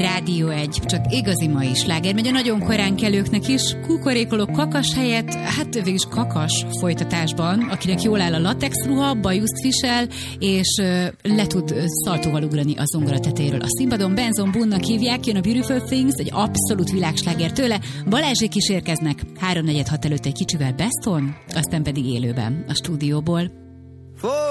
Rádió 1, csak igazi mai sláger megy a nagyon korán kelőknek is. Kukorékolok kakas helyett, hát végülis kakas folytatásban, akinek jól áll a latex ruha, bajuszt visel, és le tud szaltóval ugrani a zongora tetejéről a színpadon. Benzon Bunnak hívják, jön a Beautiful Things, egy abszolút világsláger tőle. Balázsék is érkeznek 3-4-6 előtt egy kicsivel Beston, aztán pedig élőben a stúdióból.